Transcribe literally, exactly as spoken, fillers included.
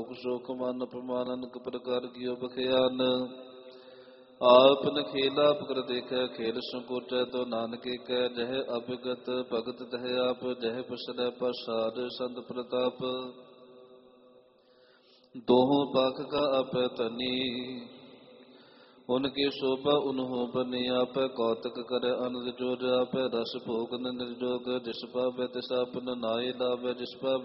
दुख शोक मन अपमान अनेक प्रकार कियो बखयान। आपन खेला पकर देखै खेल संकोचै तो नानक कह जह अभिगत भगत तह आप जह पसरै प्रसाद संत प्रताप। दोहों पाख का आप तनी उनके शोभा उन्हों बनी आप कौतक करे अनंद जोर आप रस भोगन निर्जोग जिस पावै तिस आपन नाय लावै जिस पावै